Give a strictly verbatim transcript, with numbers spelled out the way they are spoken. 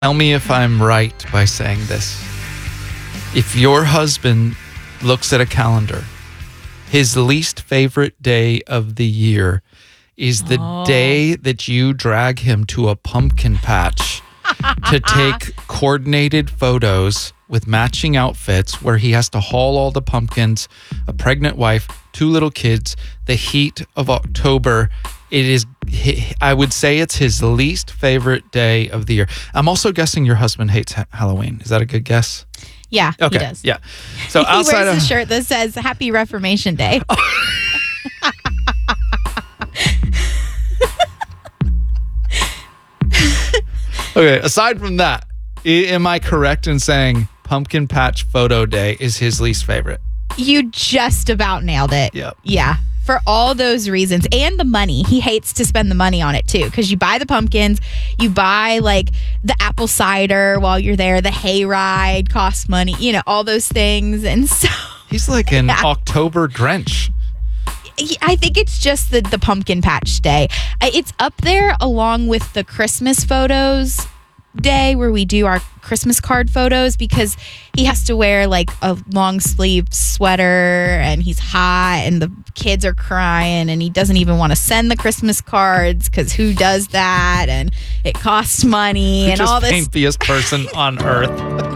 Tell me if I'm right by saying this. If your husband looks at a calendar, his least favorite day of the year is the Oh. day that you drag him to a pumpkin patch to take coordinated photos with matching outfits where he has to haul all the pumpkins, a pregnant wife, two little kids, the heat of October. It is, I would say it's his least favorite day of the year. I'm also guessing your husband hates ha- Halloween. Is that a good guess? Yeah, Okay. he does. Yeah. So He outside wears of a shirt that says Happy Reformation Day. Okay, aside from that, I- am I correct in saying pumpkin patch photo day is his least favorite? You just about nailed it. Yep. Yeah. For all those reasons and the money. He hates to spend the money on it too because you buy the pumpkins, you buy like the apple cider while you're there, the hayride costs money, you know, all those things. And so He's like an Yeah. October Grinch. he- I think it's just the, the pumpkin patch day. I- It's up there along with the Christmas photos day where we do our Christmas card photos because he has to wear like a long sleeve sweater and he's hot and the kids are crying and he doesn't even want to send the Christmas cards because who does that and it costs money You're and just all this. paintiest person on earth.